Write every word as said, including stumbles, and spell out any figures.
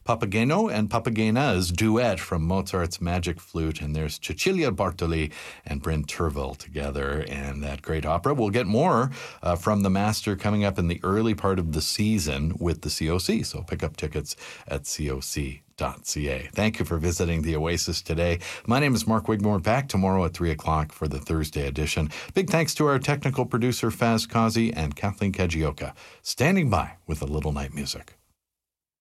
Papageno and Papagina's duet from Mozart's Magic Flute, and there's Cecilia Bartoli and Bryn Tervel together, and that great opera. We'll get more uh, from the master coming up in the early part of the season with the C O C, so pick up tickets at C O C dot C A. Thank you for visiting the Oasis today. My name is Mark Wigmore, back tomorrow at three o'clock for the Thursday edition. Big thanks to our technical producer, Faz Kazi, and Kathleen Kajioka, standing by with a little night music.